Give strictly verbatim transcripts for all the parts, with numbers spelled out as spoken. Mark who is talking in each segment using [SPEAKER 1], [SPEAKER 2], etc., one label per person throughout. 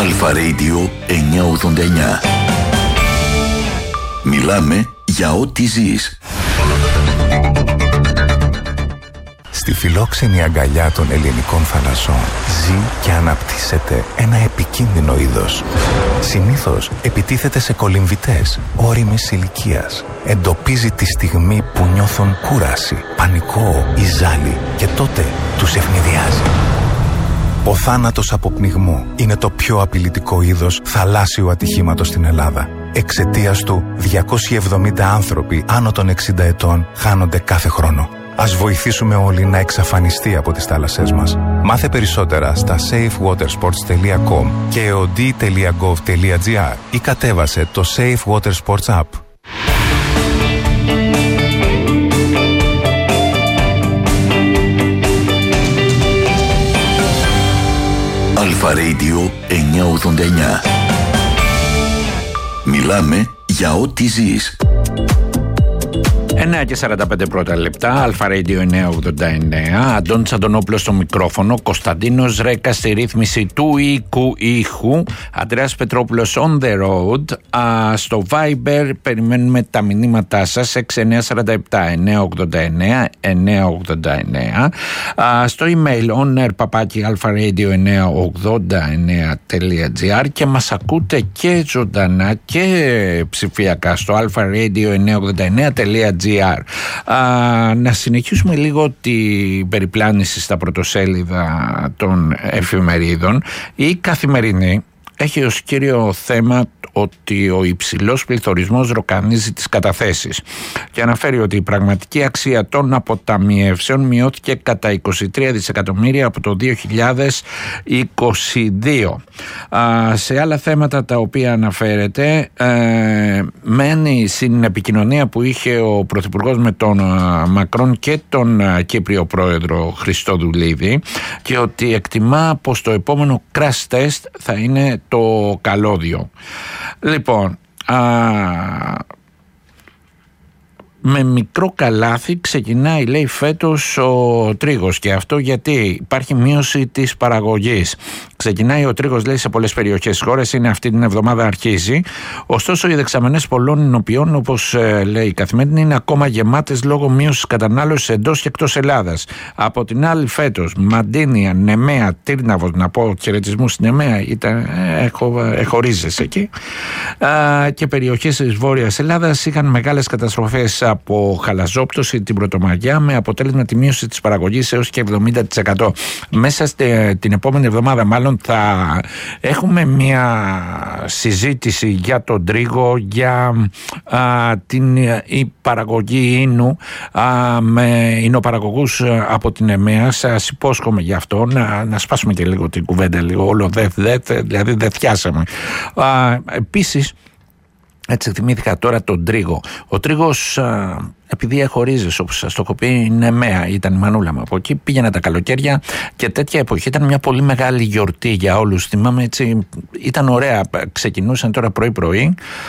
[SPEAKER 1] Αλφα Radio εννιακόσια ογδόντα εννιά. Μιλάμε για ό,τι ζεις.
[SPEAKER 2] Στη φιλόξενη αγκαλιά των ελληνικών θαλασσών ζει και αναπτύσσεται ένα επικίνδυνο είδος. Συνήθως επιτίθεται σε κολυμβητές ώριμης ηλικίας. Εντοπίζει τη στιγμή που νιώθουν κούραση, πανικό ή ζάλι και τότε τους ευνηδιάζει. Ο θάνατος από πνιγμό είναι το πιο απειλητικό είδος θαλάσσιου ατυχήματος στην Ελλάδα. Εξαιτίας του, διακόσιοι εβδομήντα άνθρωποι άνω των εξήντα ετών χάνονται κάθε χρόνο. Ας βοηθήσουμε όλοι να εξαφανιστεί από τις θάλασσές μας. Μάθε περισσότερα στα safe water sports τελεία com και eod τελεία gov τελεία gr ή κατέβασε το Safe Water Sports App.
[SPEAKER 1] Αλφα Radio εννιακόσια ογδόντα εννιά. Μιλάμε για ό,τι ζεις.
[SPEAKER 3] εννιά και σαράντα πέντε πρώτα λεπτά, Αλφα Radio εννιακόσια ογδόντα εννιά. Αντώνης Αντωνόπουλος στο μικρόφωνο, Κωνσταντίνος Ρέκας στη ρύθμιση του οίκου ήχου, Αντρέας Πετρόπουλος on the road. Α, στο Viber περιμένουμε τα μηνύματά σας, έξι εννιά τέσσερα επτά εννιακόσια ογδόντα εννιά εννιακόσια ογδόντα εννιά. Α, στο email onair παπάκι αλφαραdio εννιακόσια ογδόντα εννιά τελεία gr και μας ακούτε και ζωντανά και ψηφιακά στο αλφαραdio εννιακόσια ογδόντα εννιά τελεία gr. Α, να συνεχίσουμε λίγο την περιπλάνηση στα πρωτοσέλιδα των εφημερίδων. Η Καθημερινή έχει ως κύριο θέμα ότι ο υψηλός πληθωρισμός ροκανίζει τις καταθέσεις και αναφέρει ότι η πραγματική αξία των αποταμιεύσεων μειώθηκε κατά είκοσι τρία δισεκατομμύρια από το δύο χιλιάδες είκοσι δύο. Α, σε άλλα θέματα τα οποία αναφέρεται, ε, μένει στην επικοινωνία που είχε ο Πρωθυπουργός με τον α, Μακρόν και τον α, Κύπριο Πρόεδρο Χριστοδουλίδη και ότι εκτιμά πως το επόμενο crash test θα είναι το καλώδιο. Λοιπόν, α, με μικρό καλάθι ξεκινάει, λέει, φέτος ο τρίγος, και αυτό γιατί υπάρχει μείωση της παραγωγής. Ξεκινάει ο τρίγος, λέει, σε πολλές περιοχές της χώρας, είναι αυτή την εβδομάδα αρχίζει. Ωστόσο οι δεξαμενές πολλών υνοποιών, όπως ε, λέει η Καθημερινή, είναι ακόμα γεμάτες λόγω μείωσης κατανάλωσης εντός και εκτός Ελλάδας. Από την άλλη, φέτος Μαντίνια, Νεμαία, Τύρναβος, να πω χαιρετισμούς στην Νεμαία, ήταν, ε, έχω, ε, χωρίζεσαι εκεί, ε, και περιοχές της Βόρειας Ελλάδας είχαν μεγάλες καταστροφές από χαλαζόπτωση την Πρωτομαγιά, με αποτέλεσμα τη μείωση της παραγωγής έως και εβδομήντα τοις εκατό. Μέσα στε, την επόμενη εβδομάδα μάλλον θα έχουμε μια συζήτηση για τον τρίγο, για α, την η παραγωγή ίνου α, με ινοπαραγωγούς από την ΕΜΕΑ. Σας υπόσχομαι γι' αυτό να, να σπάσουμε και λίγο την κουβέντα, λίγο όλο δε, δε, δηλαδή δεν θιάσαμε. Α, επίσης, έτσι θυμήθηκα τώρα τον τρίγο. Ο τρίγος, α, επειδή έχω ρίζες, όπως σας το έχω πει, είναι ΕΜΕΑ, ήταν η μανούλα μου από εκεί. Πήγαινα τα καλοκαίρια και τέτοια εποχή ήταν μια πολύ μεγάλη γιορτή για όλους. Θυμάμαι, έτσι, ήταν ωραία. Ξεκινούσαν τώρα πρωί-πρωί.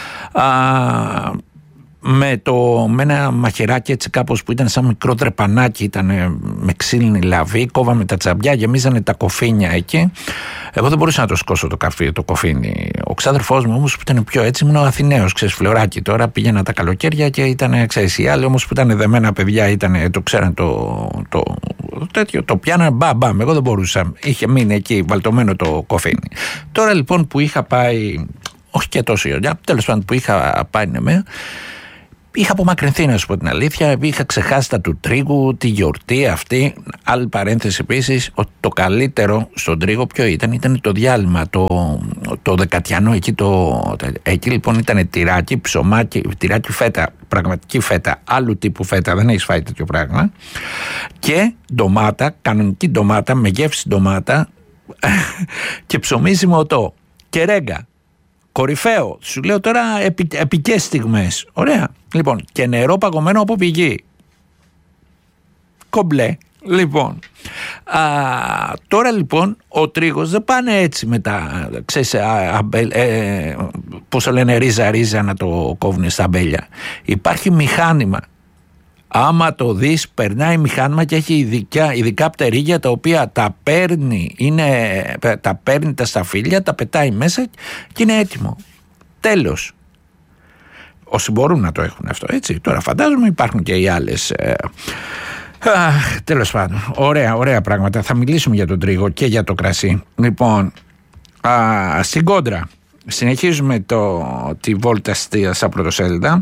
[SPEAKER 3] Α, με, το, με ένα μαχαιράκι έτσι κάπως που ήταν σαν μικρό τρεπανάκι, ήταν με ξύλινη λαβή, κόβαμε τα τσαμπιά, γεμίζανε τα κοφίνια εκεί. Εγώ δεν μπορούσα να το σκώσω το καφί, το κοφίνι. Ο ξάδερφός μου όμως που ήταν πιο έτσι, ήμουν ο Αθηναίος, ξέρεις, φλωράκι τώρα, πήγαινα τα καλοκαίρια και ήταν, ξέρεις, οι άλλοι όμως που ήταν δεμένα παιδιά, ήταν, το ξέραν το, το, το τέτοιο, το πιάνανε μπαμ μπαμ, εγώ δεν μπορούσα, είχε μείνει εκεί βαλτωμένο το κοφίνι. Τώρα λοιπόν που είχα πάει, όχι και τόσο γιορτιά, τέλος πάντων που είχα πάει Νεμαία, είχα απομακρυνθεί, να σου πω την αλήθεια, είχα ξεχάσει τα του τρίγου, τη γιορτή αυτή. Άλλη παρένθεση επίσης, ότι το καλύτερο στον τρίγο ποιο ήταν, ήταν το διάλειμμα, το, το δεκατιανό εκεί, το, εκεί λοιπόν ήταν τυράκι, ψωμάκι, τυράκι φέτα, πραγματική φέτα, άλλου τύπου φέτα, δεν έχεις φάει τέτοιο πράγμα, και ντομάτα, κανονική ντομάτα, με γεύση ντομάτα και ψωμί μοτό και ρέγγα. Κορυφαίο, σου λέω τώρα, επι, επικές στιγμές. Ωραία. Λοιπόν, και νερό παγωμένο από πηγή. Κομπλέ. Λοιπόν, α, τώρα λοιπόν ο τρίγος δεν πάνε έτσι με τα, ξέρεις, α, α, ε, πώς το λένε, ρίζα ρίζα να το κόβουν στα αμπέλια. Υπάρχει μηχάνημα Άμα το δεις, περνάει μηχάνημα και έχει ειδικά, ειδικά πτερίγια τα οποία τα παίρνει, είναι, τα παίρνει τα σταφύλια, τα πετάει μέσα και είναι έτοιμο. Τέλος. Όσοι μπορούν να το έχουν αυτό, έτσι. Τώρα φαντάζομαι υπάρχουν και οι άλλες. Ε, α, τέλος πάντων. Ωραία, ωραία πράγματα. Θα μιλήσουμε για τον τρίγο και για το κρασί. Λοιπόν, α, στην κόντρα. Συνεχίζουμε το, τη βόλτα στα πρωτοσέλιδα.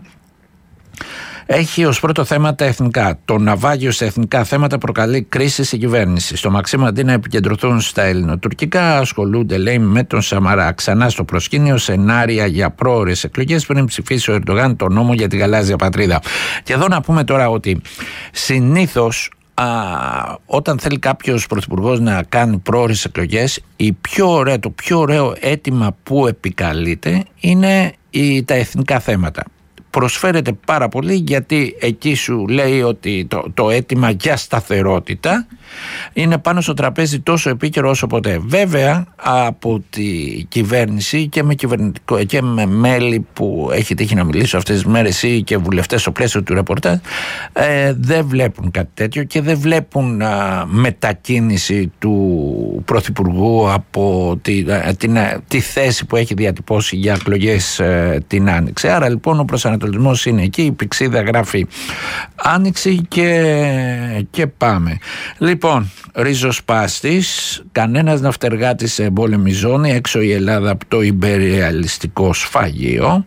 [SPEAKER 3] Έχει ως πρώτο θέμα τα εθνικά. Το ναυάγιο στα εθνικά θέματα προκαλεί κρίση στην κυβέρνηση. Στο Μαξίμου, αντί να επικεντρωθούν στα ελληνοτουρκικά, ασχολούνται, λέει, με τον Σαμαρά. Ξανά στο προσκήνιο σενάρια για πρόωρες εκλογές πριν ψηφίσει ο Ερντογάν τον νόμο για τη γαλάζια πατρίδα. Και εδώ να πούμε τώρα ότι συνήθως Α, όταν θέλει κάποιος πρωθυπουργός να κάνει πρόωρες εκλογές, η πιο ωραία, το πιο ωραίο αίτημα που επικαλείται είναι η, τα εθνικά θέματα. Προσφέρεται πάρα πολύ, γιατί εκεί σου λέει ότι το, το αίτημα για σταθερότητα είναι πάνω στο τραπέζι τόσο επίκαιρο όσο ποτέ. Βέβαια, από τη κυβέρνηση και με, κυβερνητικό, και με μέλη που έχει τύχει να μιλήσω αυτές τις μέρες ή και βουλευτές στο πλαίσιο του ρεπορτάζ, ε, δεν βλέπουν κάτι τέτοιο και δεν βλέπουν α, μετακίνηση του πρωθυπουργού από τη, α, την, α, τη θέση που έχει διατυπώσει για εκλογές ε, την Άνοιξη. Άρα λοιπόν ο προσανατολισμός είναι εκεί, η πηξίδα γράφει Άνοιξη και, και πάμε. Λοιπόν, ριζοσπάστης, κανένας ναυτεργάτης σε εμπόλεμη ζώνη, έξω η Ελλάδα από το υπεριαλιστικό σφαγείο.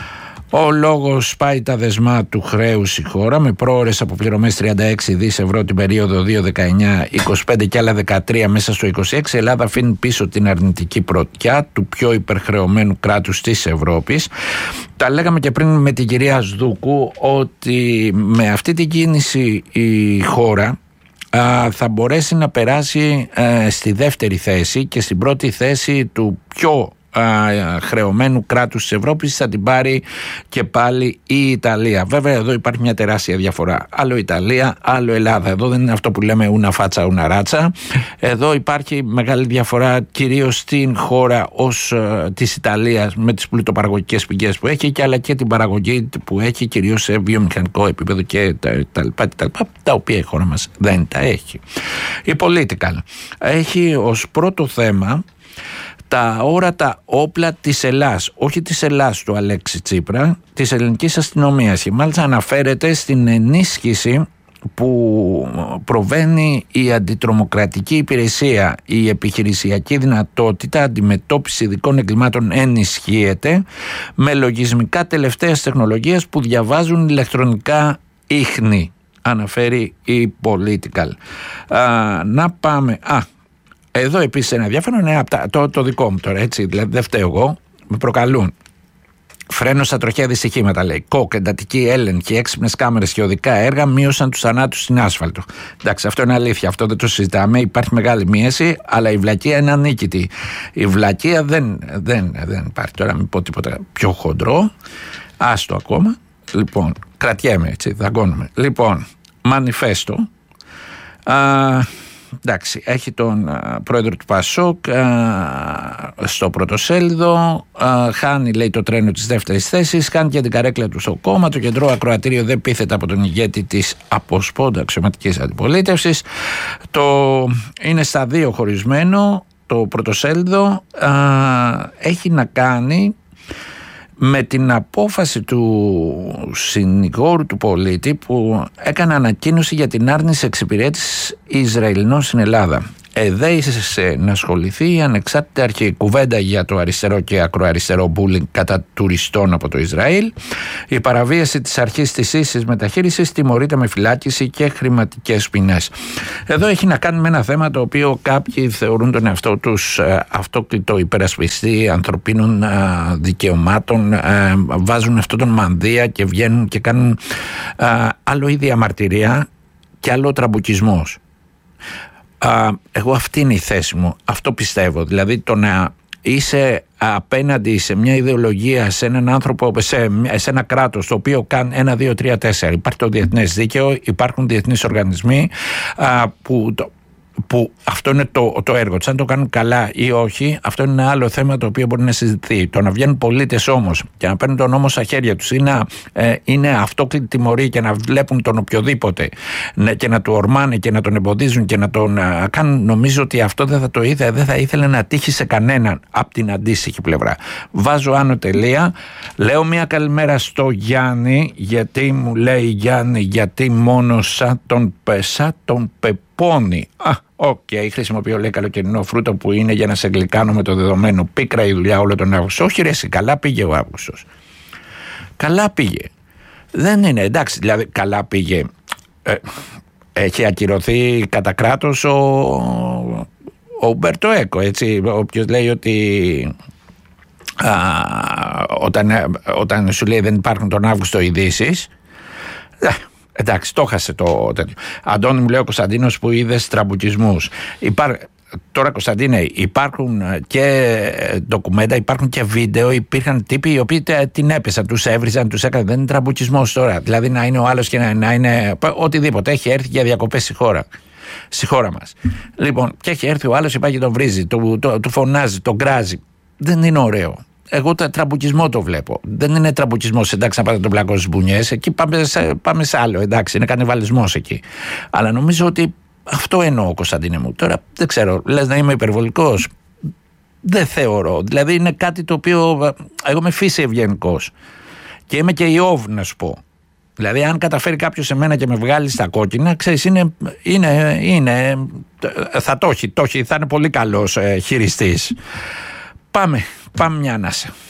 [SPEAKER 3] Ο λόγος σπάει τα δεσμά του χρέους η χώρα με πρόωρες αποπληρωμές τριάντα έξι δισεκατομμύρια ευρώ την περίοδο δύο χιλιάδες δεκαεννιά είκοσι πέντε και άλλα δεκατρία μέσα στο είκοσι έξι. Η Ελλάδα αφήνει πίσω την αρνητική πρωτιά του πιο υπερχρεωμένου κράτους της Ευρώπης. Τα λέγαμε και πριν με την κυρία Σδούκου ότι με αυτή την κίνηση η χώρα α, θα μπορέσει να περάσει α, στη δεύτερη θέση, και στην πρώτη θέση του πιο χρεωμένου κράτους της Ευρώπης θα την πάρει και πάλι η Ιταλία. Βέβαια εδώ υπάρχει μια τεράστια διαφορά. Άλλο Ιταλία, άλλο Ελλάδα. Εδώ δεν είναι αυτό που λέμε ούνα φάτσα, ούνα ράτσα. Εδώ υπάρχει μεγάλη διαφορά, κυρίως στην χώρα ως uh, της Ιταλίας, με τις πλουτοπαραγωγικές πηγές που έχει, και αλλά και την παραγωγή που έχει κυρίως σε βιομηχανικό επίπεδο και τα, τα, λοιπά, τα, λοιπά, τα οποία η χώρα μας δεν τα έχει. Η Political έχει ως πρώτο θέμα τα όρατα όπλα της Ελλάς, όχι της Ελλάς του Αλέξη Τσίπρα, της ελληνικής αστυνομίας, και μάλιστα αναφέρεται στην ενίσχυση που προβαίνει η αντιτρομοκρατική υπηρεσία. Η επιχειρησιακή δυνατότητα αντιμετώπιση ειδικών εγκλημάτων ενισχύεται με λογισμικά τελευταίας τεχνολογίας που διαβάζουν ηλεκτρονικά ίχνη, αναφέρει η Political. Α, να πάμε... Α, εδώ επίσης ένα ενδιαφέρον είναι το, το δικό μου τώρα, έτσι, δηλαδή δεν φταίω εγώ, με προκαλούν. Φρένο στα τροχαία δυστυχήματα, λέει. Κοκ, εντατική έλεγχη, έξυπνες κάμερες και οδικά έργα μείωσαν τους θανάτους στην άσφαλτο. Εντάξει, αυτό είναι αλήθεια, αυτό δεν το συζητάμε. Υπάρχει μεγάλη μίεση, αλλά η βλακεία είναι ανίκητη. Η βλακεία δεν, δεν, δεν υπάρχει. Τώρα μην πω τίποτα πιο χοντρό. Άστο ακόμα. Λοιπόν, κρατιέμαι έτσι, δαγκώνομαι. Λοιπόν, μανιφέστο. Α, εντάξει, έχει τον α, πρόεδρο του Πασόκ α, στο πρωτοσέλιδο, α, χάνει, λέει, το τρένο της δεύτερης θέσης, κάνει και την καρέκλα του στο κόμμα, το κεντρό ακροατήριο δεν πείθεται από τον ηγέτη της αποσπώντα αξιωματικής αντιπολίτευσης. Το είναι στα δύο χωρισμένο το πρωτοσέλιδο, α, έχει να κάνει με την απόφαση του συνηγόρου του πολίτη που έκανε ανακοίνωση για την άρνηση εξυπηρέτησης Ισραηλινών στην Ελλάδα. Εδέησε να ασχοληθεί η ανεξάρτητη αρχή κουβέντα για το αριστερό και ακροαριστερό bullying κατά τουριστών από το Ισραήλ. Η παραβίαση της αρχής της ίσης μεταχείρισης τιμωρείται με φυλάκιση και χρηματικές ποινές. Εδώ έχει να κάνει με ένα θέμα το οποίο κάποιοι θεωρούν τον εαυτό τους αυτόκλητο υπερασπιστή ανθρωπίνων δικαιωμάτων, βάζουν αυτόν τον μανδύα και βγαίνουν και κάνουν άλλο είδη αμαρτυρία και άλλο τραμπουκισμός. Α, εγώ αυτή είναι η θέση μου, αυτό πιστεύω. Δηλαδή το να είσαι απέναντι σε μια ιδεολογία, σε έναν άνθρωπο, σε, σε ένα κράτος το οποίο κάνει ένα, δύο, τρία, τέσσερα. Υπάρχει το διεθνές δίκαιο, υπάρχουν διεθνείς οργανισμοί α, που το, που αυτό είναι το, το έργο τους. Αν το κάνουν καλά ή όχι, αυτό είναι ένα άλλο θέμα το οποίο μπορεί να συζητηθεί. Το να βγαίνουν πολίτες όμως και να παίρνουν τον νόμο στα χέρια τους ή να ε, είναι αυτόκλητη τιμωρή και να βλέπουν τον οποιοδήποτε ναι, και να του ορμάνε και να τον εμποδίζουν και να τον α, κάνουν, νομίζω ότι αυτό δεν θα το ήθελε, δεν θα ήθελε να τύχει σε κανέναν από την αντίστοιχη πλευρά. Βάζω άνω τελεία. Λέω μια καλημέρα στο Γιάννη, γιατί μου λέει Γιάννη, γιατί μόνο σαν τον, σαν τον πεπώνει. Α, οκ, okay, χρησιμοποιώ λέει καλοκαιρινό φρούτο που είναι για να σε γλυκάνω με το δεδομένο. Πίκρα η δουλειά όλο τον Αύγουστο. Όχι ρε εσύ, καλά πήγε ο Αύγουστος. Καλά πήγε. Δεν είναι, εντάξει, δηλαδή καλά πήγε. Ε, έχει ακυρωθεί κατά κράτος ο, ο Ουμπέρτο Έκο, έτσι. Όποιος λέει ότι α, όταν, όταν σου λέει δεν υπάρχουν τον Αύγουστο ειδήσεις, ε, εντάξει, το χάσε το τέτοιο. Αντώνη μου λέει ο Κωνσταντίνος που είδε τραμπουκισμούς. Υπά... Τώρα Κωνσταντίνε, υπάρχουν και ντοκουμέντα, υπάρχουν και βίντεο, υπήρχαν τύποι οι οποίοι την έπεσαν, τους έβριζαν, τους έκαναν. Δεν είναι τραμπουκισμός τώρα. Δηλαδή να είναι ο άλλος και να, να είναι οτιδήποτε. Έχει έρθει για διακοπές στη χώρα. Στη χώρα μας. Λοιπόν, και έχει έρθει ο άλλος, υπάρχει και τον βρίζει, του, το, του φωνάζει, τον γκράζει. Δεν είναι ωραίο. Εγώ το τραμπουκισμό το βλέπω. Δεν είναι τραμπουκισμός, εντάξει, να πάτε τον πλακό στις μπουνιές. Εκεί πάμε σε, πάμε σε άλλο, εντάξει, είναι κανιβαλισμός εκεί. Αλλά νομίζω ότι αυτό εννοώ, Κωνσταντίνε μου. Τώρα δεν ξέρω, λες να είμαι υπερβολικός. Δεν θεωρώ. Δηλαδή είναι κάτι το οποίο. Εγώ είμαι φύση ευγενικός. Και είμαι και Ιώβ, να σου πω. Δηλαδή, αν καταφέρει κάποιος σε μένα και με βγάλει στα κόκκινα, ξέρεις, είναι. είναι, είναι θα το έχει, το έχει, θα είναι πολύ καλός ε, χειριστής. Πάμε, πάμε μια ανάσα.